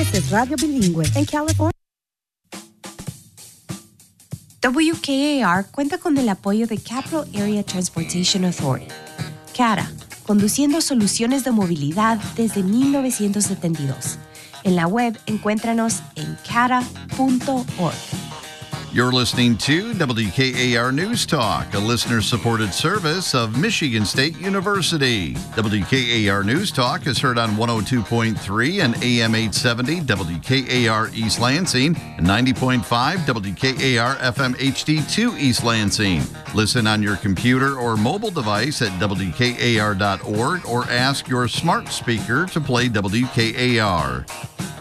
es radio bilingüe en California. WKAR cuenta con el apoyo de Capital Area Transportation Authority. CARA, conduciendo soluciones de movilidad desde 1972. En la web, encuéntranos en cara.org. You're listening to WKAR News Talk, a listener-supported service of Michigan State University. WKAR News Talk is heard on 102.3 and AM 870 WKAR East Lansing and 90.5 WKAR FM HD2 East Lansing. Listen on your computer or mobile device at WKAR.org or ask your smart speaker to play WKAR.